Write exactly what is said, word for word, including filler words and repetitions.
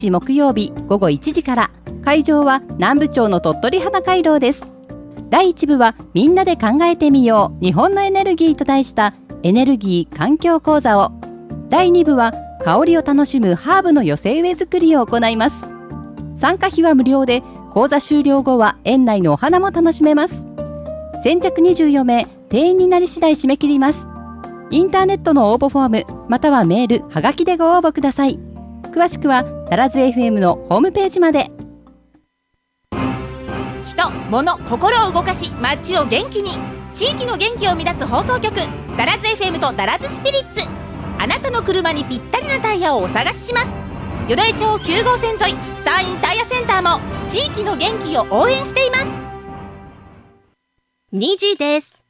木曜日ごごいちじから。会場は南部町の鳥取花回廊です。だいいち部はみんなで考えてみよう日本のエネルギーと題したエネルギー環境講座を、だいに部は香りを楽しむハーブの寄せ植え作りを行います。参加費は無料で、講座終了後は園内のお花も楽しめます。先着にじゅうよんめい、定員になり次第締め切ります。インターネットの応募フォームまたはメールはがきでご応募ください。詳しくはタラズ エフエム のホームページまで。 人、物、心を動かし街を元気に、地域の元気を生み出す放送局タラズ エフエム とタラズスピリッツ。あなたの車にぴったりなタイヤをお探しします。淀江町きゅう号線沿い山陰タイヤセンターも地域の元気を応援しています。にじです。